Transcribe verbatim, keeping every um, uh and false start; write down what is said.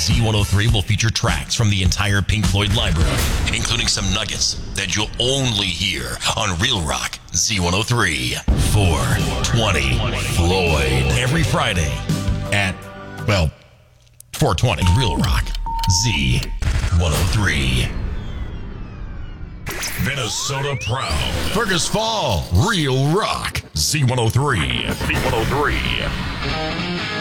Z one oh three will feature tracks from the entire Pink Floyd library, including some nuggets that you'll only hear on Real Rock Z one oh three. four twenty Floyd. Every Friday at, well, four twenty Real Rock Z one oh three. Minnesota proud. Fergus Fall, Real Rock Z one oh three. Z one oh three.